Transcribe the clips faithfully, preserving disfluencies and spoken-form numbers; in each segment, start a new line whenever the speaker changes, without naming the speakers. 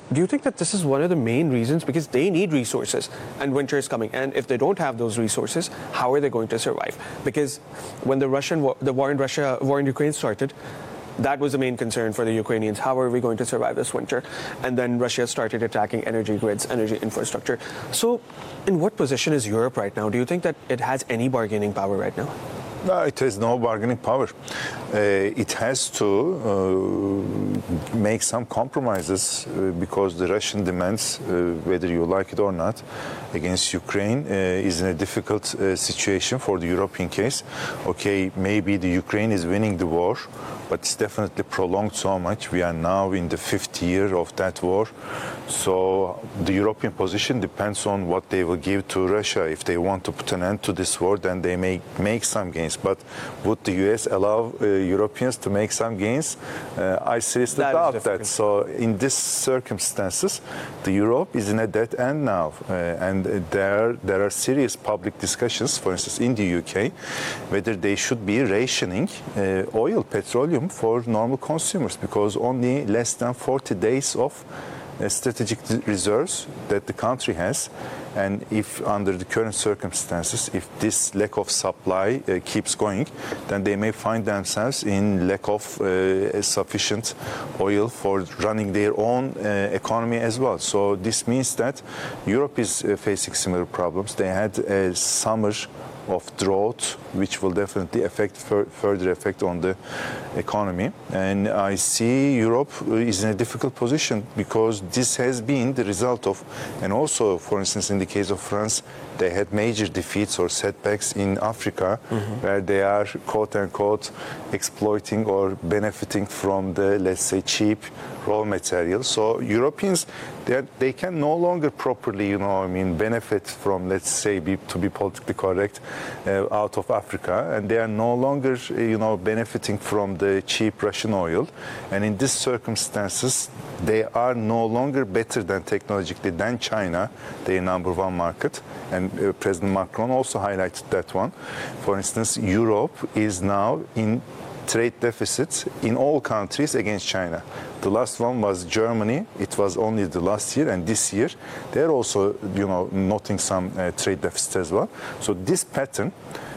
do you think that this is one of the main reasons? Because they need resources and winter is coming. And if they don't have those resources, how are they going to survive? Because when the Russian war, the war in Russia, war in Ukraine started, that was the main concern for the Ukrainians. How are we going to survive this winter? And then Russia started attacking energy grids, energy infrastructure. So in what position is Europe right now? Do you think that it has any bargaining power right now?
No, it has no bargaining power. Uh, it has to uh, make some compromises uh, because the Russian demands, uh, whether you like it or not, against Ukraine uh, is in a difficult uh, situation for the European case. Okay, maybe the Ukraine is winning the war, but it's definitely prolonged so much. We are now in the fifth year of that war. So the European position depends on what they will give to Russia. If they want to put an end to this war, then they may make some gains. But would the U S allow uh, Europeans to make some gains? Uh, I seriously
That
doubt that. So in these circumstances, the Europe is in a dead end now. Uh, and there, there are serious public discussions, for instance, in the U K, whether they should be rationing uh, oil, petroleum for normal consumers, because only less than forty days of uh, strategic reserves that the country has. And if under the current circumstances, if this lack of supply uh, keeps going, then they may find themselves in lack of uh, sufficient oil for running their own uh, economy as well. So this means that Europe is uh, facing similar problems. They had a summer of drought, which will definitely affect further effect on the economy. And I see Europe is in a difficult position because this has been the result of, and also, for instance, in the case of France, they had major defeats or setbacks in Africa, mm-hmm. where they are, quote unquote, exploiting or benefiting from the, let's say, cheap raw materials. So Europeans, they, are, they can no longer properly, you know, I mean, benefit from, let's say, be, to be politically correct, uh, out of Africa, and they are no longer, you know, benefiting from the cheap Russian oil. And in these circumstances, they are no longer better than technologically than China, their number one market. And uh, President Macron also highlighted that one. For instance, Europe is now in trade deficits in all countries against China. The last one was Germany. It was only the last year, and this year they're also, you know, noting some uh, trade deficits as well. So this pattern,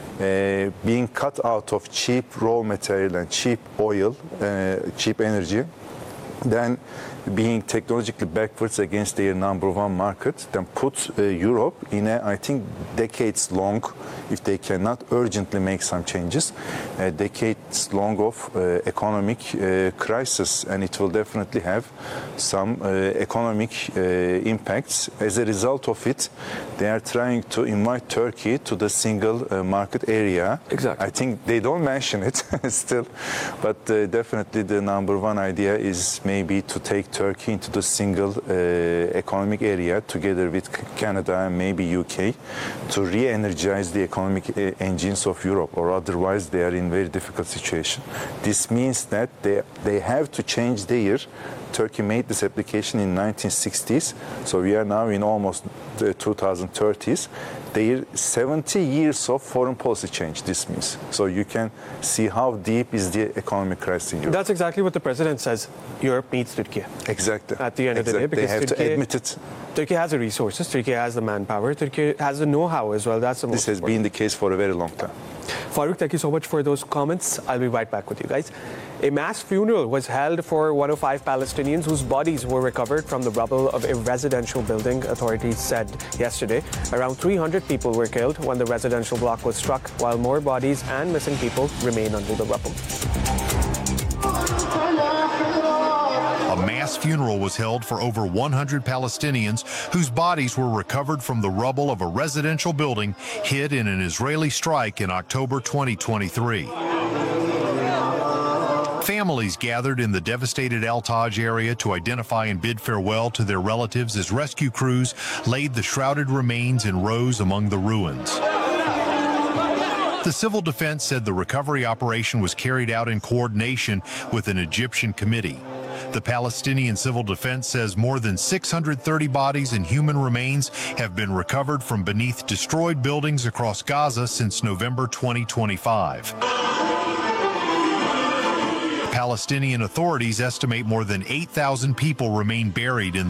uh, being cut out of cheap raw material and cheap oil, uh, cheap energy, then being technologically backwards against their number one market, then put uh, Europe in a, I think, decades long, if they cannot urgently make some changes, uh, decades long of uh, economic uh, crisis, and it will definitely have some uh, economic uh, impacts. As a result of it, they are trying to invite Turkey to the single uh, market area.
Exactly.
I think they don't mention it still, but uh, definitely the number one idea is maybe to take Turkey into the single uh, economic area together with Canada and maybe U K to re-energize the economic uh, engines of Europe, or otherwise they are in very difficult situation. This means that they, they have to change their, Turkey made this application in nineteen sixties, so we are now in almost the two thousand thirties. Their seventy years of foreign policy change, this means. So you can see how deep is the economic crisis in Europe.
That's exactly what the president says. Europe needs Turkey.
Exactly.
At the end
exactly.
of the day, because
they have
Turkey,
to admit it.
Turkey has the resources, Turkey has the manpower, Turkey has the know-how as well. That's the most
This has
important.
been the case for a very long time.
Farooq, thank you so much for those comments. I'll be right back with you guys. A mass funeral was held for one hundred five Palestinians whose bodies were recovered from the rubble of a residential building, authorities said yesterday. Around three hundred people were killed when the residential block was struck, while more bodies and missing people remain under the rubble.
A mass funeral was held for over one hundred Palestinians whose bodies were recovered from the rubble of a residential building hit in an Israeli strike in October twenty twenty-three. Families gathered in the devastated Al Taj area to identify and bid farewell to their relatives as rescue crews laid the shrouded remains in rows among the ruins. The civil defense said the recovery operation was carried out in coordination with an Egyptian committee. The Palestinian Civil Defense says more than six hundred thirty bodies and human remains have been recovered from beneath destroyed buildings across Gaza since November twenty twenty-five. Palestinian authorities estimate more than eight thousand people remain buried in